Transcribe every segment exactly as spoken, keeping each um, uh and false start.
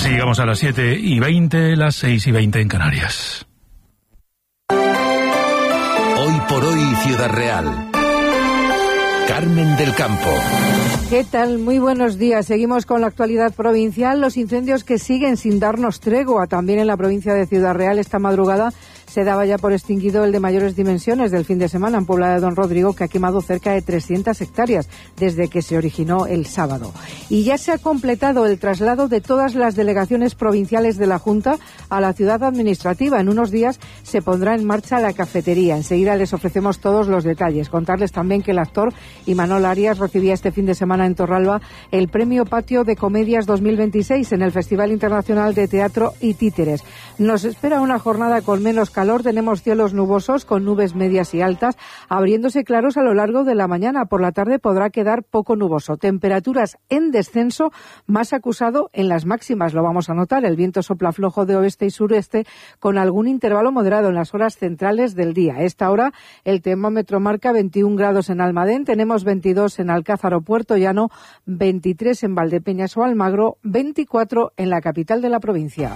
Así llegamos a las siete y veinte, las seis y veinte en Canarias. Hoy por hoy, Ciudad Real. Carmen del Campo. ¿Qué tal? Muy buenos días. Seguimos con la actualidad provincial. Los incendios que siguen sin darnos tregua también en la provincia de Ciudad Real. Esta madrugada se daba ya por extinguido el de mayores dimensiones del fin de semana en Puebla de Don Rodrigo, que ha quemado cerca de trescientas hectáreas desde que se originó el sábado. Y ya se ha completado el traslado de todas las delegaciones provinciales de la Junta a la ciudad administrativa. En unos días se pondrá en marcha la cafetería. Enseguida les ofrecemos todos los detalles. Contarles también que el actor Imanol Arias recibía este fin de semana en Torralba el Premio Patio de Comedias dos mil veintiséis en el Festival Internacional de Teatro y Títeres. Nos espera una jornada con menos calor. Tenemos cielos nubosos con nubes medias y altas, abriéndose claros a lo largo de la mañana. Por la tarde podrá quedar poco nuboso. Temperaturas en descenso, más acusado en las máximas. Lo vamos a notar. El viento sopla flojo de oeste y sureste con algún intervalo moderado en las horas centrales del día. A esta hora el termómetro marca veintiún grados en Almadén. Tenemos veintidós en Alcázar o Puerto Llano, veintitrés en Valdepeñas o Almagro, veinticuatro en la capital de la provincia.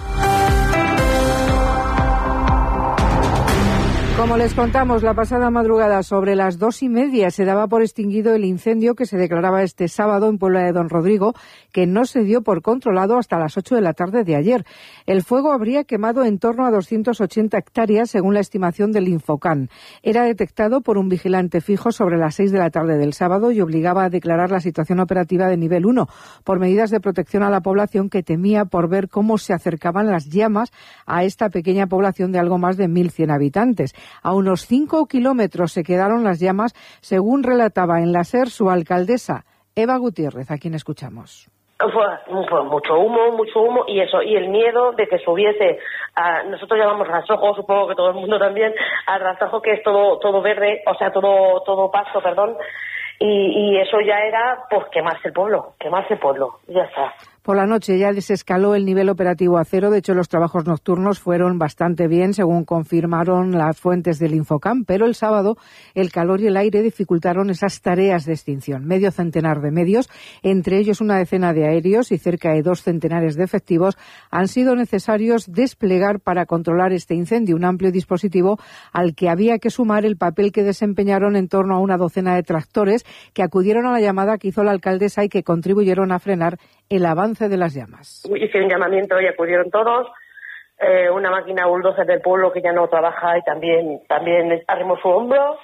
Como les contamos la pasada madrugada, sobre las dos y media se daba por extinguido el incendio que se declaraba este sábado en Puebla de Don Rodrigo, que no se dio por controlado hasta las ocho de la tarde de ayer. El fuego habría quemado en torno a doscientas ochenta hectáreas, según la estimación del Infocan. Era detectado por un vigilante fijo sobre las seis de la tarde del sábado y obligaba a declarar la situación operativa de nivel uno, por medidas de protección a la población que temía por ver cómo se acercaban las llamas a esta pequeña población de algo más de mil cien habitantes. A unos cinco kilómetros se quedaron las llamas, según relataba en la SER su alcaldesa, Eva Gutiérrez, a quien escuchamos. Fue, fue mucho humo, mucho humo, y eso, y el miedo de que subiese, a, nosotros llamamos rasojo, supongo que todo el mundo también, al rasojo, que es todo todo verde, o sea, todo todo pasto, perdón, y, y eso ya era, pues, quemarse el pueblo, quemarse el pueblo, ya está. Por la noche ya desescaló el nivel operativo a cero. De hecho, los trabajos nocturnos fueron bastante bien, según confirmaron las fuentes del Infocam. Pero el sábado, el calor y el aire dificultaron esas tareas de extinción. Medio centenar de medios, entre ellos una decena de aéreos y cerca de dos centenares de efectivos, han sido necesarios desplegar para controlar este incendio. Un amplio dispositivo al que había que sumar el papel que desempeñaron en torno a una docena de tractores que acudieron a la llamada que hizo la alcaldesa y que contribuyeron a frenar el avance de las llamas. Hice un llamamiento y acudieron todos. Eh, una máquina bulldozer del pueblo que ya no trabaja y también también arrimó su hombro,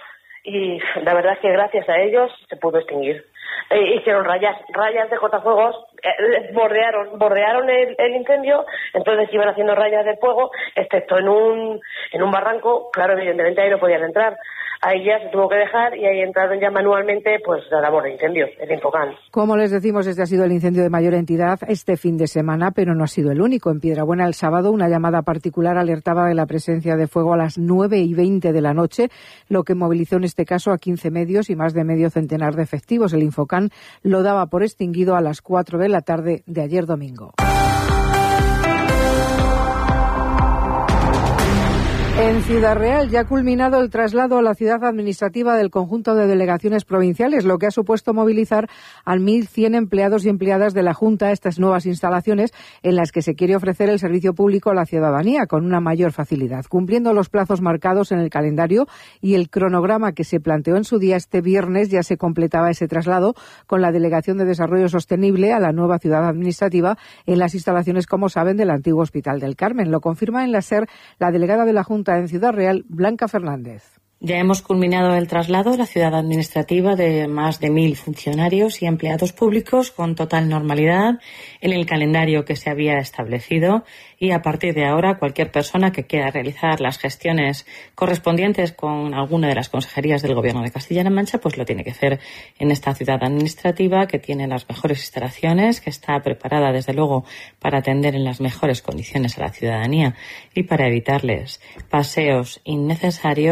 y la verdad es que gracias a ellos se pudo extinguir. Eh, hicieron rayas rayas de cortafuegos, eh, bordearon bordearon el, el incendio, entonces iban haciendo rayas de fuego, excepto en un en un barranco. Claro, evidentemente ahí no podían entrar. Ahí ya se tuvo que dejar y ahí entraron ya manualmente, pues, la labor de incendio, el Infocan. Como les decimos, este ha sido el incendio de mayor entidad este fin de semana, pero no ha sido el único. En Piedrabuena el sábado una llamada particular alertaba de la presencia de fuego a las nueve y veinte de la noche, lo que movilizó en este caso a quince medios y más de medio centenar de efectivos. El Infocan lo daba por extinguido a las cuatro de la tarde de ayer domingo. En Ciudad Real ya ha culminado el traslado a la ciudad administrativa del conjunto de delegaciones provinciales, lo que ha supuesto movilizar a mil cien empleados y empleadas de la Junta a estas nuevas instalaciones en las que se quiere ofrecer el servicio público a la ciudadanía con una mayor facilidad. Cumpliendo los plazos marcados en el calendario y el cronograma que se planteó en su día, este viernes ya se completaba ese traslado con la Delegación de Desarrollo Sostenible a la nueva ciudad administrativa en las instalaciones, como saben, del antiguo Hospital del Carmen. Lo confirma en la SER la delegada de la Junta en Ciudad Real, Blanca Fernández. Ya hemos culminado el traslado a la ciudad administrativa de más de mil funcionarios y empleados públicos con total normalidad en el calendario que se había establecido, y a partir de ahora cualquier persona que quiera realizar las gestiones correspondientes con alguna de las consejerías del Gobierno de Castilla-La Mancha pues lo tiene que hacer en esta ciudad administrativa, que tiene las mejores instalaciones, que está preparada desde luego para atender en las mejores condiciones a la ciudadanía y para evitarles paseos innecesarios.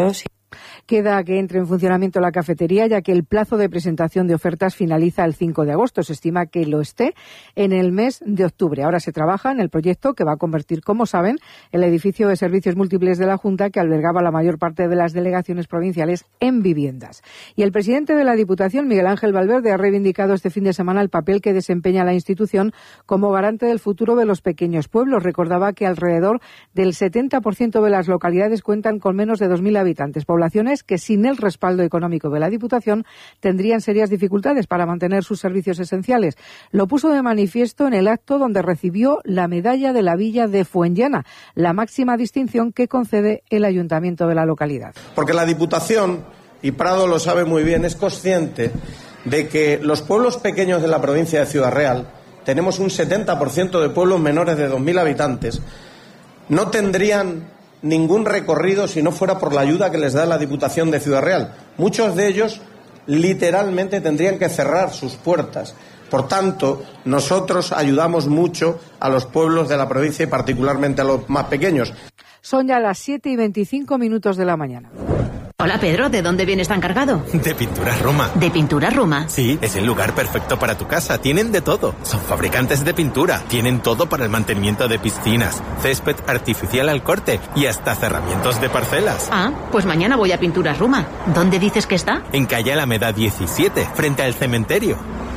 Queda que entre en funcionamiento la cafetería, ya que el plazo de presentación de ofertas finaliza el cinco de agosto. Se estima que lo esté en el mes de octubre. Ahora se trabaja en el proyecto que va a convertir, como saben, el edificio de servicios múltiples de la Junta, que albergaba la mayor parte de las delegaciones provinciales, en viviendas. Y el presidente de la Diputación, Miguel Ángel Valverde, ha reivindicado este fin de semana el papel que desempeña la institución como garante del futuro de los pequeños pueblos. Recordaba que alrededor del setenta por ciento de las localidades cuentan con menos de dos mil habitantes, poblaciones que sin el respaldo económico de la Diputación tendrían serias dificultades para mantener sus servicios esenciales. Lo puso de manifiesto en el acto donde recibió la medalla de la Villa de Fuenllana, la máxima distinción que concede el ayuntamiento de la localidad. Porque la Diputación, y Prado lo sabe muy bien, es consciente de que los pueblos pequeños de la provincia de Ciudad Real, tenemos un setenta por ciento de pueblos menores de dos mil habitantes, no tendrían ningún recorrido si no fuera por la ayuda que les da la Diputación de Ciudad Real. Muchos de ellos literalmente tendrían que cerrar sus puertas. Por tanto, nosotros ayudamos mucho a los pueblos de la provincia y particularmente a los más pequeños. Son ya las siete y veinticinco minutos de la mañana. Hola Pedro, ¿de dónde vienes tan cargado? De Pinturas Roma. ¿De Pinturas Roma? Sí, es el lugar perfecto para tu casa. Tienen de todo. Son fabricantes de pintura. Tienen todo para el mantenimiento de piscinas, césped artificial al corte y hasta cerramientos de parcelas. Ah, pues mañana voy a Pinturas Roma. ¿Dónde dices que está? En calle Alameda diecisiete, frente al cementerio.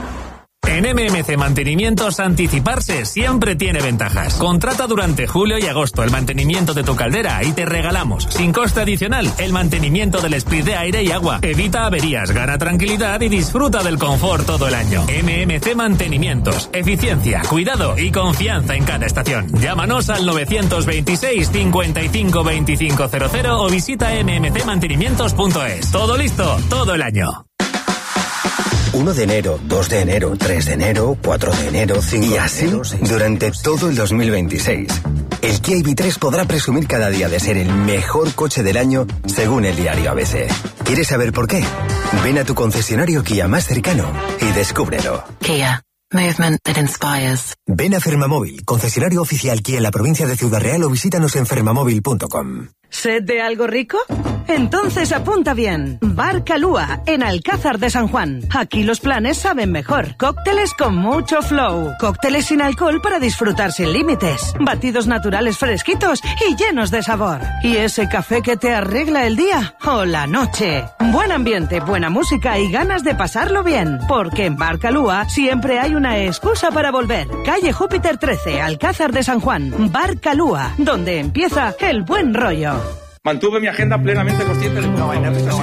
En M M C Mantenimientos, anticiparse siempre tiene ventajas. Contrata durante julio y agosto el mantenimiento de tu caldera y te regalamos, sin coste adicional, el mantenimiento del split de aire y agua. Evita averías, gana tranquilidad y disfruta del confort todo el año. M M C Mantenimientos. Eficiencia, cuidado y confianza en cada estación. Llámanos al novecientos veintiséis, cincuenta y cinco, veinticinco cero cero o visita eme eme ce mantenimientos punto es. Todo listo, todo el año. uno de enero, dos de enero, tres de enero, cuatro de enero, cinco de enero... Y así, durante todo el dos mil veintiséis. El Kia I V tres podrá presumir cada día de ser el mejor coche del año, según el diario A B C. ¿Quieres saber por qué? Ven a tu concesionario Kia más cercano y descúbrelo. Kia. Movement that inspires. Ven a Fermamóvil, concesionario oficial Kia en la provincia de Ciudad Real, o visítanos en fermamóvil punto com. ¿Sed de algo rico? Entonces apunta bien. Bar Calúa, en Alcázar de San Juan. Aquí los planes saben mejor. Cócteles con mucho flow. Cócteles sin alcohol para disfrutar sin límites. Batidos naturales fresquitos y llenos de sabor. ¿Y ese café que te arregla el día o la noche? Buen ambiente, buena música y ganas de pasarlo bien. Porque en Bar Calúa siempre hay una excusa para volver. Calle Júpiter trece, Alcázar de San Juan. Bar Calúa, donde empieza el buen rollo. Mantuve mi agenda plenamente consciente de no, no, no, no, no.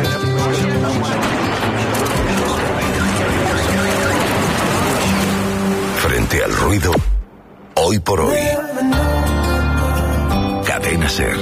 Frente al ruido, hoy por hoy. Cadena SER.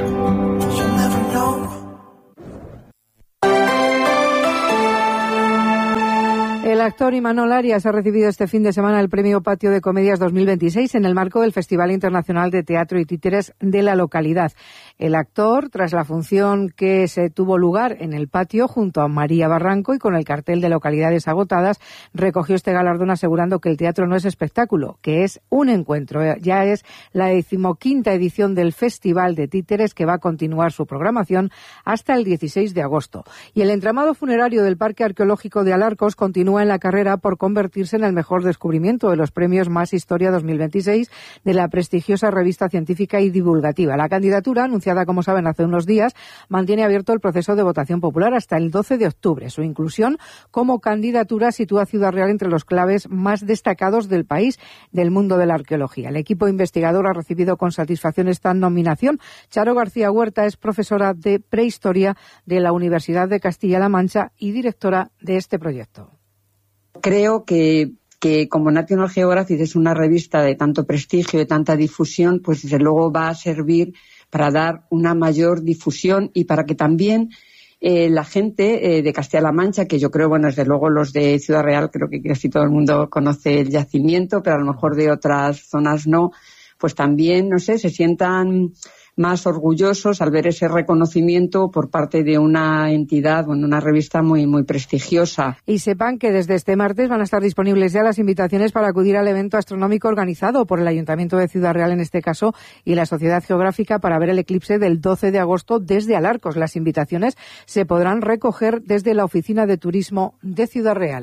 El actor Imanol Arias ha recibido este fin de semana el Premio Patio de Comedias dos mil veintiséis en el marco del Festival Internacional de Teatro y Títeres de la localidad. El actor, tras la función que se tuvo lugar en el patio junto a María Barranco y con el cartel de localidades agotadas, recogió este galardón asegurando que el teatro no es espectáculo, que es un encuentro. Ya es la decimoquinta edición del Festival de Títeres, que va a continuar su programación hasta el dieciséis de agosto. Y el entramado funerario del Parque Arqueológico de Alarcos continúa en la carrera por convertirse en el mejor descubrimiento de los premios Más Historia dos mil veintiséis de la prestigiosa revista científica y divulgativa. La candidatura, anunciada como saben hace unos días, mantiene abierto el proceso de votación popular hasta el doce de octubre. Su inclusión como candidatura sitúa a Ciudad Real entre los claves más destacados del país del mundo de la arqueología. El equipo investigador ha recibido con satisfacción esta nominación. Charo García Huerta es profesora de prehistoria de la Universidad de Castilla-La Mancha y directora de este proyecto. Creo que, que como National Geographic es una revista de tanto prestigio, de tanta difusión, pues desde luego va a servir para dar una mayor difusión y para que también eh, la gente eh, de Castilla-La Mancha, que yo creo, bueno, desde luego los de Ciudad Real, creo que casi todo el mundo conoce el yacimiento, pero a lo mejor de otras zonas no, pues también, no sé, se sientan más orgullosos al ver ese reconocimiento por parte de una entidad, bueno, una revista muy, muy prestigiosa. Y sepan que desde este martes van a estar disponibles ya las invitaciones para acudir al evento astronómico organizado por el Ayuntamiento de Ciudad Real en este caso y la Sociedad Geográfica para ver el eclipse del doce de agosto desde Alarcos. Las invitaciones se podrán recoger desde la Oficina de Turismo de Ciudad Real.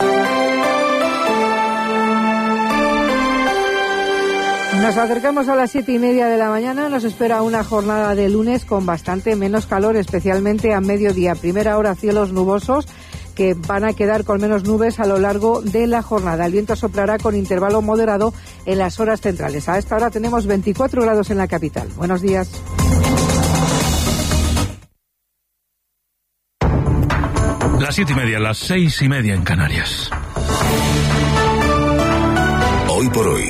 Nos acercamos a las siete y media de la mañana. Nos espera una jornada de lunes con bastante menos calor, especialmente a mediodía. Primera hora, cielos nubosos que van a quedar con menos nubes a lo largo de la jornada. El viento soplará con intervalo moderado en las horas centrales. A esta hora tenemos veinticuatro grados en la capital. Buenos días. Las siete y media, las seis y media en Canarias. Hoy por hoy,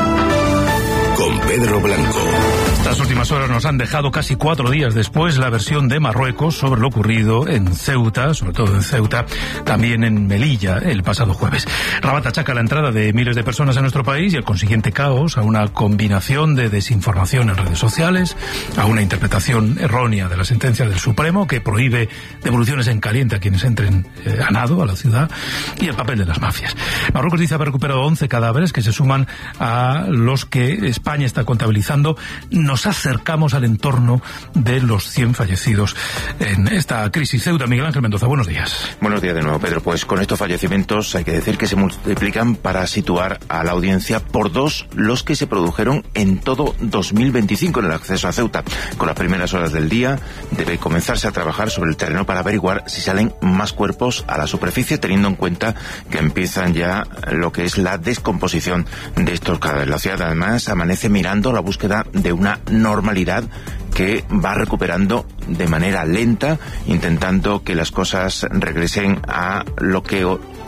con Pedro Blanco. Las últimas horas nos han dejado casi cuatro días después la versión de Marruecos sobre lo ocurrido en Ceuta, sobre todo en Ceuta, también en Melilla el pasado jueves. Rabat achaca la entrada de miles de personas a nuestro país y el consiguiente caos a una combinación de desinformación en redes sociales, a una interpretación errónea de la sentencia del Supremo que prohíbe devoluciones en caliente a quienes entren eh, a nado a la ciudad y el papel de las mafias. Marruecos dice haber recuperado once cadáveres que se suman a los que España está contabilizando. Nos acercamos al entorno de los cien fallecidos en esta crisis. Ceuta, Miguel Ángel Mendoza, buenos días. Buenos días de nuevo, Pedro. Pues con estos fallecimientos hay que decir que se multiplican para situar a la audiencia por dos los que se produjeron en todo dos mil veinticinco en el acceso a Ceuta. Con las primeras horas del día debe comenzarse a trabajar sobre el terreno para averiguar si salen más cuerpos a la superficie, teniendo en cuenta que empiezan ya lo que es la descomposición de estos cadáveres. La ciudad además amanece mirando la búsqueda de una normalidad que va recuperando de manera lenta, intentando que las cosas regresen a lo que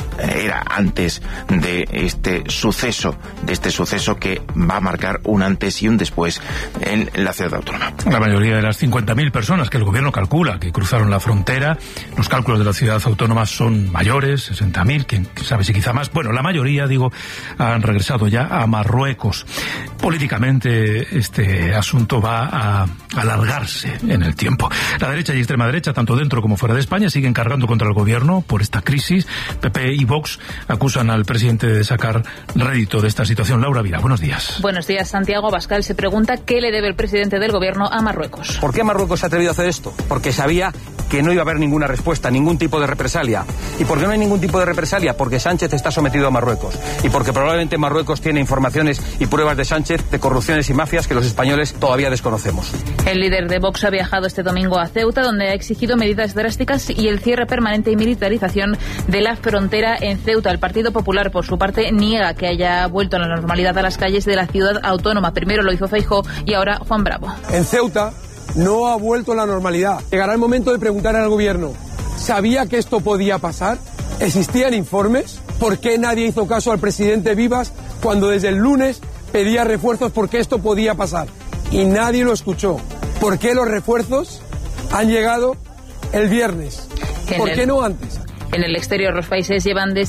era antes de este suceso, de este suceso que va a marcar un antes y un después en la ciudad autónoma. La mayoría de las cincuenta mil personas que el gobierno calcula que cruzaron la frontera, los cálculos de la ciudad autónoma son mayores, sesenta mil, quién sabe si quizá más. Bueno, la mayoría, digo, han regresado ya a Marruecos. Políticamente este asunto va a alargarse en el tiempo. La derecha y extrema derecha, tanto dentro como fuera de España, siguen cargando contra el gobierno por esta crisis. P P y Vox acusan al presidente de sacar rédito de esta situación. Laura Vila, buenos días. Buenos días. Santiago Abascal se pregunta qué le debe el presidente del gobierno a Marruecos. ¿Por qué Marruecos se ha atrevido a hacer esto? Porque sabía que no iba a haber ninguna respuesta, ningún tipo de represalia. ¿Y por qué no hay ningún tipo de represalia? Porque Sánchez está sometido a Marruecos. Y porque probablemente Marruecos tiene informaciones y pruebas de Sánchez de corrupciones y mafias que los españoles todavía desconocemos. El líder de Vox ha viajado este domingo a Ceuta, donde ha exigido medidas drásticas y el cierre permanente y militarización de la frontera en Ceuta. El Partido Popular, por su parte, niega que haya vuelto a la normalidad a las calles de la ciudad autónoma. Primero lo hizo Feijóo y ahora Juan Bravo. En Ceuta no ha vuelto a la normalidad. Llegará el momento de preguntar al gobierno, ¿sabía que esto podía pasar? ¿Existían informes? ¿Por qué nadie hizo caso al presidente Vivas cuando desde el lunes pedía refuerzos porque esto podía pasar? Y nadie lo escuchó. ¿Por qué los refuerzos han llegado el viernes? ¿Por qué no antes? En el exterior, los países llevan desde